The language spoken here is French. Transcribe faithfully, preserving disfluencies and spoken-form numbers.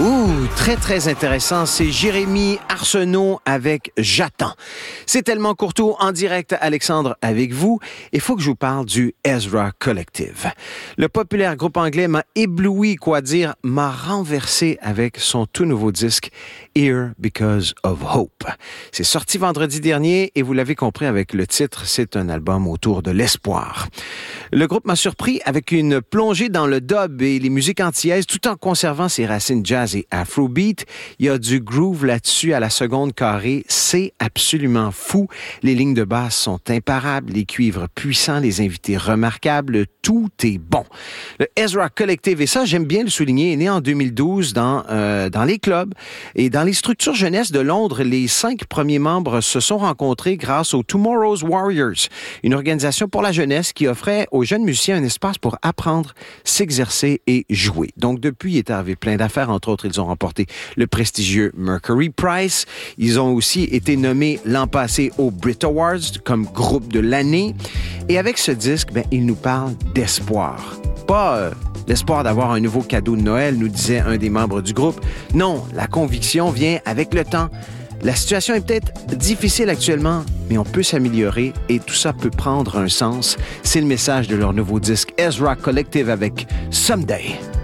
Ouh, très, très intéressant. C'est Jérémy Arsenault avec J'attends. C'est tellement Courteau en direct, Alexandre, avec vous. Il faut que je vous parle du Ezra Collective. Le populaire groupe anglais m'a ébloui, quoi dire, m'a renversé avec son tout nouveau disque Here Because of Hope. C'est sorti vendredi dernier et vous l'avez compris avec le titre, c'est un album autour de l'espoir. Le groupe m'a surpris avec une plongée dans le dub et les musiques antillaises tout en conservant ses racines jazz et afrobeat. Il y a du groove là-dessus à la seconde carrée. C'est absolument fou. Les lignes de basse sont imparables, les cuivres puissants, les invités remarquables. Tout est bon. Le Ezra Collective, et ça, j'aime bien le souligner, est né en deux mille douze dans, euh, dans les clubs et dans les structures jeunesse de Londres. Les cinq premiers membres se sont rencontrés grâce aux Tomorrow's Warriors, une organisation pour la jeunesse qui offrait aux jeunes musiciens un espace pour apprendre, s'exercer et jouer. Donc, depuis, il est arrivé plein d'affaires. Entre autres, ils ont remporté le prestigieux Mercury Prize. Ils ont aussi été nommés l'an passé aux Brit Awards comme groupe de l'année. Et avec ce disque, ben, ils nous parlent d'espoir. Pas euh, l'espoir d'avoir un nouveau cadeau de Noël, nous disait un des membres du groupe. Non, la conviction vient avec le temps. La situation est peut-être difficile actuellement, mais on peut s'améliorer et tout ça peut prendre un sens. C'est le message de leur nouveau disque Ezra Collective avec Someday.